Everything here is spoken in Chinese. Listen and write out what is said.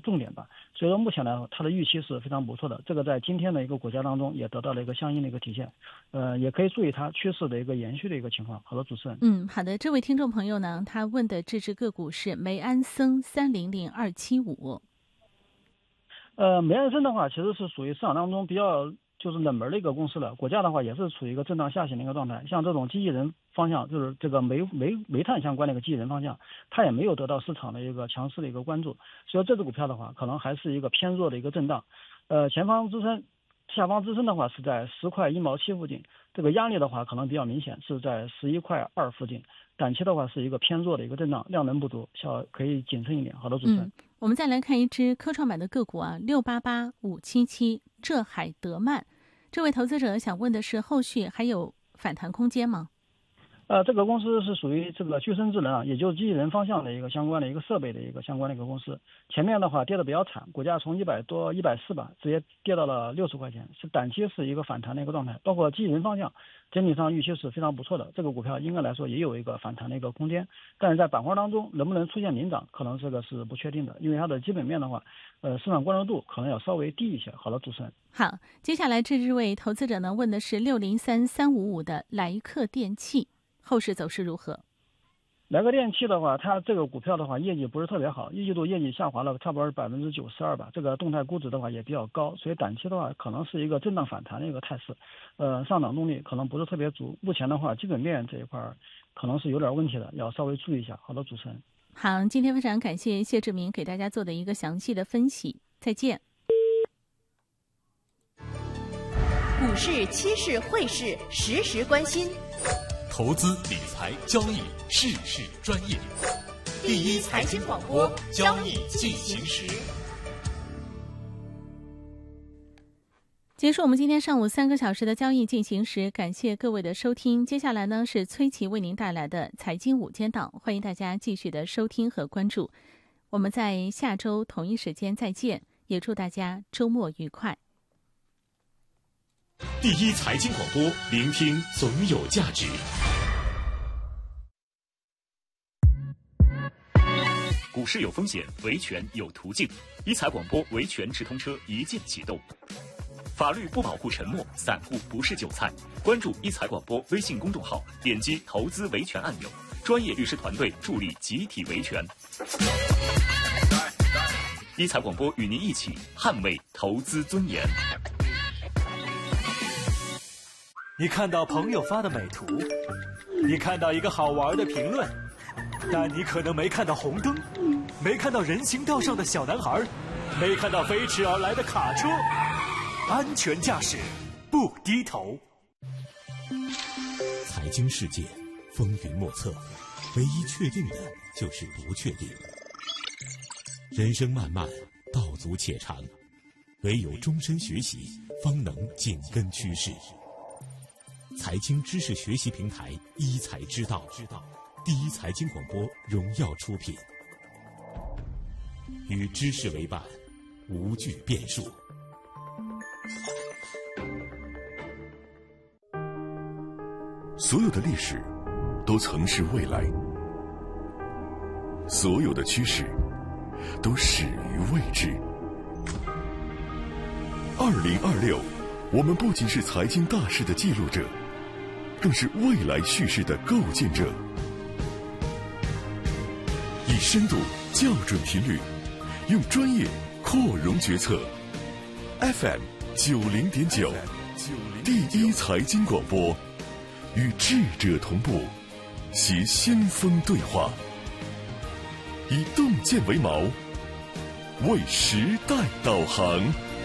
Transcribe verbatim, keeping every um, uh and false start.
重点吧。所以说目前呢，它的预期是非常不错的，这个在今天的一个股价当中也得到了一个相应的一个体现，呃，也可以注意它趋势的一个延续的一个情况。好的，主持人。 嗯，好的，这位听众朋友呢，他问的这只个股是梅安森三零零二七五。 呃，梅安森的话，其实是属于市场当中比较就是冷门的一个公司了，股价的话也是处于一个震荡下行的一个状态。像这种机器人方向，就是这个煤煤煤炭相关的一个机器人方向，它也没有得到市场的一个强势的一个关注，所以这只股票的话，可能还是一个偏弱的一个震荡。呃，前方支撑、下方支撑的话是在十块一毛七附近，这个压力的话可能比较明显，是在十一块二附近。短期的话是一个偏弱的一个震荡，量能不足，小可以谨慎一点。好的，主持人。 嗯，我们再来看一只科创板的个股啊，六八八五七七浙海德曼，这位投资者想问的是，后续还有反弹空间吗？ 呃，这个公司是属于这个具身智能啊，也就是机器人方向的一个相关的一个设备的一个相关的一个公司。前面的话跌得比较惨，股价从一百多、一百四吧，直接跌到了六十块钱，是短期是一个反弹的一个状态。包括机器人方向，整体上预期是非常不错的，这个股票应该来说也有一个反弹的一个空间。但是在板块当中能不能出现领涨，可能这个是不确定的，因为它的基本面的话，呃，市场关注度可能要稍微低一些。好的，主持人。 好，接下来这位投资者呢问的是六零三三五五的莱克电器。后市走势如何？ 莱克电器的话，它这个股票的话，业绩不是特别好，一季度业绩下滑了差不多是百分之九十二吧。这个动态估值的话也比较高，所以短期的话可能是一个震荡反弹的一个态势，呃，上涨动力可能不是特别足。目前的话，基本面这一块可能是有点问题的，要稍微注意一下。好的，主持人。 好，今天非常感谢谢志明给大家做的一个详细的分析，再见。 股市、期市、汇市，时时关心。 投资理财交易事事专业，第一财经广播交易进行时。 结束我们今天上午三个小时的交易进行时，感谢各位的收听。接下来呢是崔琦为您带来的财经午间档，欢迎大家继续的收听和关注。我们在下周同一时间再见，也祝大家周末愉快。 第一财经广播，聆听总有价值。股市有风险，维权有途径。一财广播维权直通车一键启动。法律不保护沉默，散户不是韭菜。关注一财广播微信公众号，点击投资维权按钮，专业律师团队助力集体维权。一财广播与您一起捍卫投资尊严。 你看到朋友发的美图，你看到一个好玩的评论，但你可能没看到红灯，没看到人行道上的小男孩，没看到飞驰而来的卡车。安全驾驶，不低头。 财经世界风云莫测，唯一确定的就是不确定。人生漫漫，道阻且长，唯有终身学习，方能紧跟趋势。财经知识学习平台一财之道，第一财经广播荣耀出品，与知识为伴，无惧变数。 所有的历史都曾是未来，所有的趋势都始于未知。二零二六，我们不仅是财经大事的记录者，更是未来叙事的构建者。以深度校准频率，用专业扩容决策。F M 九零点九，第一财经广播，与智者同步，携先锋对话，以洞见为锚，为时代导航。